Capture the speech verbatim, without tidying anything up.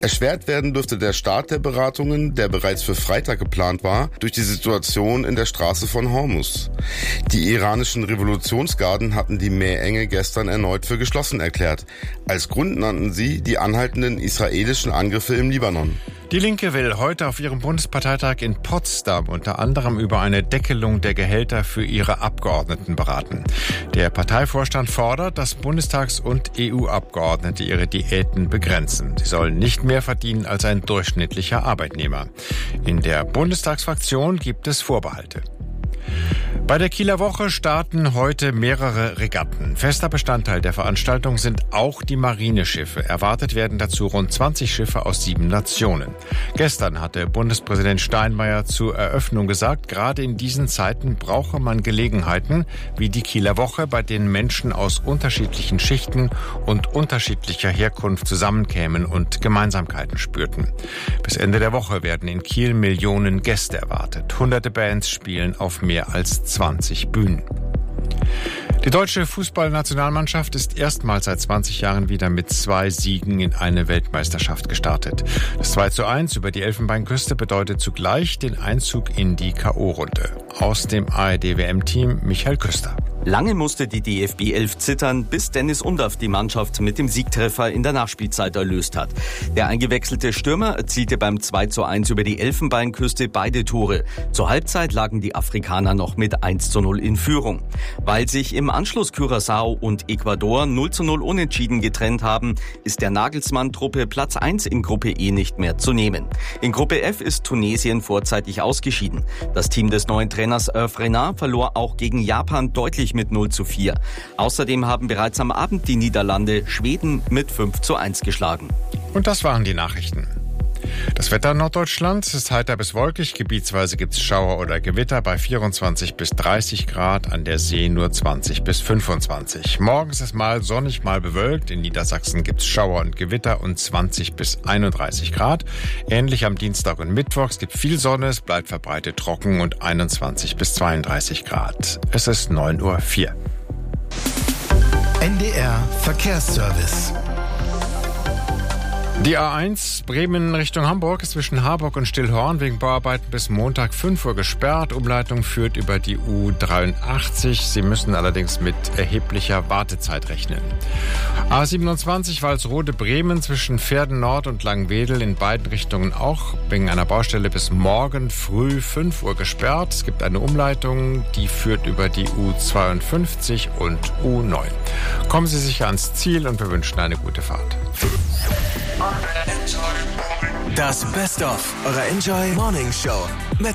Erschwert werden dürfte der Start der Beratungen, der bereits für Freitag geplant war, durch die Situation in der Straße von Hormuz. Die iranischen Revolutionsgarden hatten die Meerenge gestern erneut für geschlossen erklärt. Als Grund nannten sie die anhaltenden israelischen Angriffe im Libanon. Die Linke will heute auf ihrem Bundesparteitag in Potsdam unter anderem über eine Deckelung der Gehälter für ihre Abgeordneten beraten. Der Parteivorstand fordert, dass Bundestags- und E U-Abgeordnete ihre Diäten begrenzen. Sie sollen nicht mehr verdienen als ein durchschnittlicher Arbeitnehmer. In der Bundestagsfraktion gibt es Vorbehalte. Bei der Kieler Woche starten heute mehrere Regatten. Fester Bestandteil der Veranstaltung sind auch die Marineschiffe. Erwartet werden dazu rund zwanzig Schiffe aus sieben Nationen. Gestern hatte Bundespräsident Steinmeier zur Eröffnung gesagt, gerade in diesen Zeiten brauche man Gelegenheiten wie die Kieler Woche, bei denen Menschen aus unterschiedlichen Schichten und unterschiedlicher Herkunft zusammenkämen und Gemeinsamkeiten spürten. Bis Ende der Woche werden in Kiel Millionen Gäste erwartet. Hunderte Bands spielen auf mehr als zwanzig Bühnen. Die deutsche Fußballnationalmannschaft ist erstmals seit zwanzig Jahren wieder mit zwei Siegen in eine Weltmeisterschaft gestartet. Das zwei zu eins über die Elfenbeinküste bedeutet zugleich den Einzug in die K O-Runde. Aus dem A R D-W M-Team Michael Küster. Lange musste die D F B elf zittern, bis Dennis Undaff die Mannschaft mit dem Siegtreffer in der Nachspielzeit erlöst hat. Der eingewechselte Stürmer erzielte beim zwei zu eins über die Elfenbeinküste beide Tore. Zur Halbzeit lagen die Afrikaner noch mit eins zu null in Führung. Weil sich im Anschluss Curaçao und Ecuador null zu null unentschieden getrennt haben, ist der Nagelsmann-Truppe Platz eins in Gruppe E nicht mehr zu nehmen. In Gruppe F ist Tunesien vorzeitig ausgeschieden. Das Team des neuen Trainers Hervé Renard verlor auch gegen Japan deutlich mit null zu vier. Außerdem haben bereits am Abend die Niederlande Schweden mit fünf zu eins geschlagen. Und das waren die Nachrichten. Das Wetter in Norddeutschland ist heiter bis wolkig. Gebietsweise gibt es Schauer oder Gewitter bei vierundzwanzig bis dreißig Grad, an der See nur zwanzig bis fünfundzwanzig. Morgens ist mal sonnig, mal bewölkt. In Niedersachsen gibt es Schauer und Gewitter und zwanzig bis einunddreißig Grad. Ähnlich am Dienstag und Mittwoch. Es gibt viel Sonne, es bleibt verbreitet trocken und einundzwanzig bis zweiunddreißig Grad. Es ist neun Uhr vier. N D R Verkehrsservice. Die A eins Bremen Richtung Hamburg ist zwischen Harburg und Stillhorn wegen Bauarbeiten bis Montag fünf Uhr gesperrt. Umleitung führt über die U dreiundachtzig. Sie müssen allerdings mit erheblicher Wartezeit rechnen. A siebenundzwanzig Walsrode Bremen zwischen Verden Nord und Langwedel in beiden Richtungen auch wegen einer Baustelle bis morgen früh fünf Uhr gesperrt. Es gibt eine Umleitung, die führt über die U zweiundfünfzig und U neun. Kommen Sie sicher ans Ziel und wir wünschen eine gute Fahrt. Das Best of eurer Enjoy Morning Show.